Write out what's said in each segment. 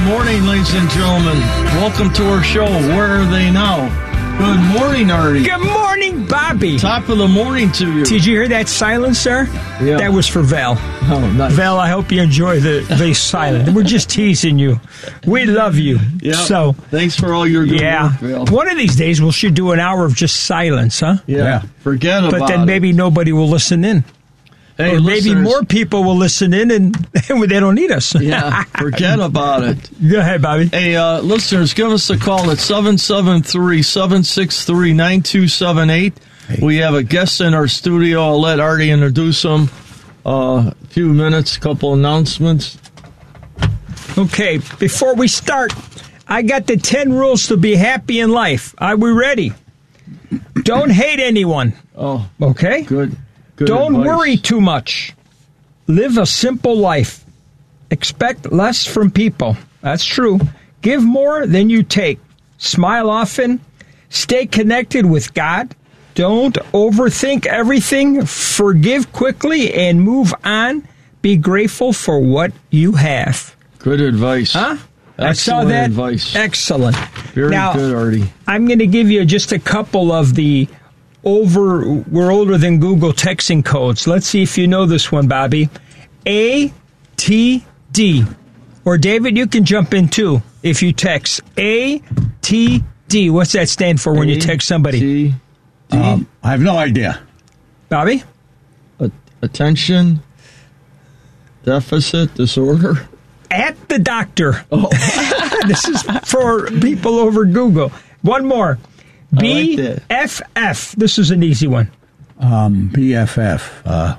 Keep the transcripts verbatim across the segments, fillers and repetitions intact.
morning, ladies and gentlemen. Welcome to our show. Where are they now? Good morning, Artie. Good morning, Bobby. Top of the morning to you. Did you hear that silence, sir? Yeah. That was for Val. Oh, nice. Val, I hope you enjoy the, the silence. We're just teasing you. We love you. Yeah. So, thanks for all your good yeah. work, Val. One of these days, we should do an hour of just silence, huh? Yeah. Yeah. Forget about it. But then maybe nobody will listen in. Hey, or maybe listeners, more people will listen in and, and they don't need us. Yeah, forget about it. Go ahead, Bobby. Hey, uh, listeners, give us a call at seven seven three, seven six three, nine two seven eight. Hey. We have a guest in our studio. I'll let Artie introduce him. Uh, a few minutes, a couple announcements. Okay, before we start, I got the ten rules to be happy in life. Are we ready? Don't hate anyone. Oh, okay? good. Good Don't advice. worry too much. Live a simple life. Expect less from people. That's true. Give more than you take. Smile often. Stay connected with God. Don't overthink everything. Forgive quickly and move on. Be grateful for what you have. Good advice. Huh? Excellent I saw that. advice. Excellent. Very now, good, Artie. I'm going to give you just a couple of the over, we're older than Google texting codes. Let's see if you know this one, Bobby. A T D. Or David, you can jump in too if you text A T D. What's that stand for when you text somebody? T D. Um, I have no idea. Bobby? A- attention deficit disorder. At the doctor. Oh. This is for people over Google. One more. B F F. This is an easy one. Um, B F F. Uh,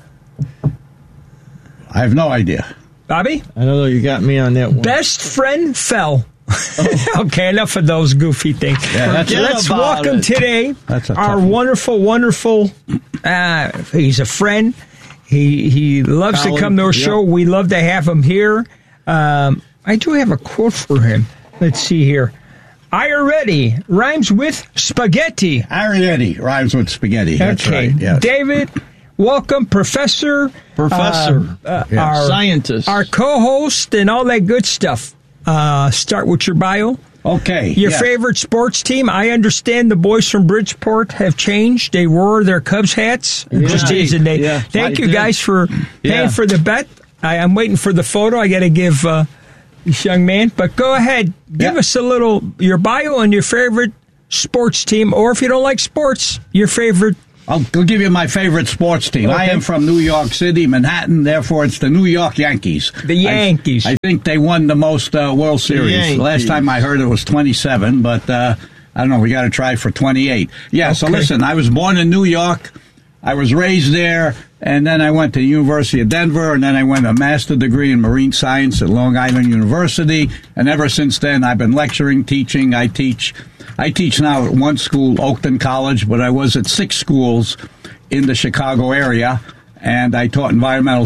I have no idea. Bobby? I don't know. You got me on that one. Best friend fell. Oh. Okay, enough of those goofy things. Yeah, that's, Let's about welcome it. today That's a our tough one. wonderful, wonderful, uh, he's a friend. He he loves Colin, to come to our yep. show. We love to have him here. Um, I do have a quote for him. Let's see here. Ioretti rhymes with spaghetti. Arietti rhymes with spaghetti. That's Okay. right. Yes. David, welcome, Professor. Professor. Uh, uh, Yes. our, Scientist. Our co-host and all that good stuff. Uh, start with your bio. Okay. Your yes. favorite sports team? I understand the boys from Bridgeport have changed. They wore their Cubs hats. Yeah. Just teasing. They, Yeah, thank I you did. guys for paying Yeah. for the bet. I, I'm waiting for the photo. I got to give uh, this young man. But go ahead. Give Yeah. us a little, your bio and your favorite sports team. Or if you don't like sports, your favorite. I'll, I'll give you my favorite sports team. I Okay. am from New York City, Manhattan. Therefore, it's the New York Yankees. The Yankees. I, I think they won the most uh, World Series. Yankees. Last time I heard it was twenty-seven, but uh, I don't know. We got to try for twenty-eight. Yeah. So Okay. listen, I was born in New York. I was raised there, and then I went to the University of Denver, and then I went a master's degree in marine science at Long Island University. And ever since then, I've been lecturing, teaching. I teach. I teach now at one school, Oakton College, but I was at six schools in the Chicago area, and I taught environmental